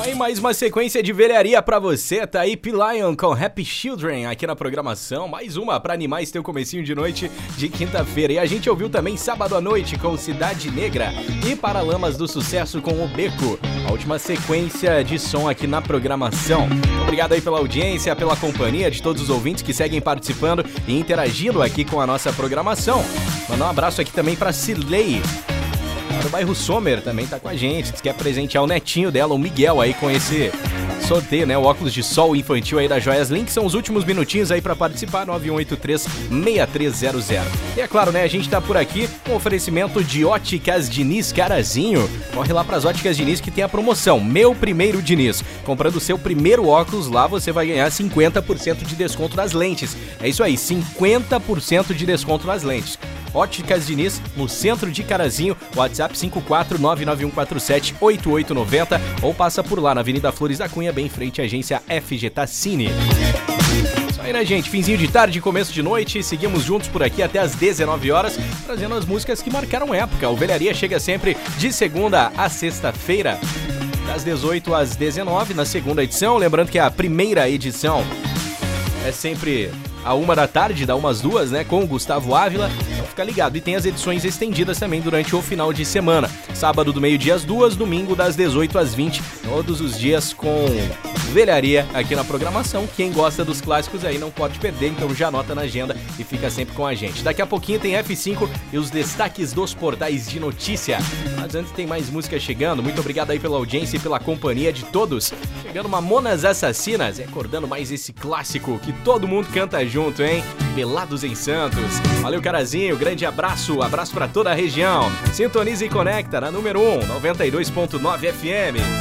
Aí mais uma sequência de velharia pra você, tá aí P-Lion com Happy Children aqui na programação, mais uma pra animar esse teu comecinho de noite de quinta-feira. E a gente ouviu também Sábado à Noite com Cidade Negra e Paralamas do Sucesso com O Beco, a última sequência de som aqui na programação. Obrigado aí pela audiência, pela companhia de todos os ouvintes que seguem participando e interagindo aqui com a nossa programação. Mandar um abraço aqui também pra Cirlei, do bairro Sommer, também tá com a gente, diz que quer presentear o netinho dela, o Miguel, aí com esse sorteio, né, o óculos de sol infantil aí da Joias Link. São os últimos minutinhos aí pra participar, 9183-6300. E é claro, né, a gente tá por aqui com oferecimento de Óticas Diniz Carazinho. Corre lá pras Óticas Diniz que tem a promoção Meu Primeiro Diniz. Comprando o seu primeiro óculos lá, você vai ganhar 50% de desconto nas lentes. É isso aí, 50% de desconto nas lentes. Óticas Diniz, no centro de Carazinho, WhatsApp 54991478890 ou passa por lá na Avenida Flores da Cunha, bem em frente à agência FG Tassini. Isso aí, né, gente? Finzinho de tarde, começo de noite, seguimos juntos por aqui até as 19 horas, trazendo as músicas que marcaram época. O Velharia chega sempre de segunda a sexta-feira, das 18 às 19 na segunda edição. Lembrando que a primeira edição é sempre a 1 da tarde, dá umas 2, né, com o Gustavo Ávila. Então fica ligado. E tem as edições estendidas também durante o final de semana. Sábado do meio-dia às 2, domingo das 18 às 20. Todos os dias com velharia aqui na programação. Quem gosta dos clássicos aí não pode perder, então já anota na agenda e fica sempre com a gente. Daqui a pouquinho tem F5 e os destaques dos portais de notícia. Mas antes tem mais música chegando. Muito obrigado aí pela audiência e pela companhia de todos. Chegando Mamonas Assassinas, recordando mais esse clássico que todo mundo canta junto, hein? Pelados em Santos. Valeu, Carazinho, grande abraço pra toda a região. Sintoniza e conecta na número 1, 92.9 FM.